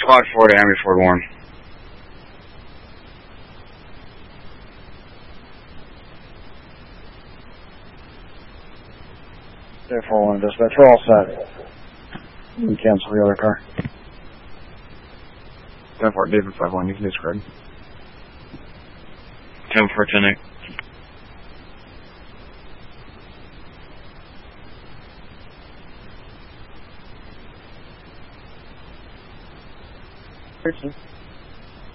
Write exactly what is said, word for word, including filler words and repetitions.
five forty, Army Ford one. ten four one, dispatch, we're all set. You can cancel the other car. ten four, David five one, you can discard. ten four, ten eight. thirteen.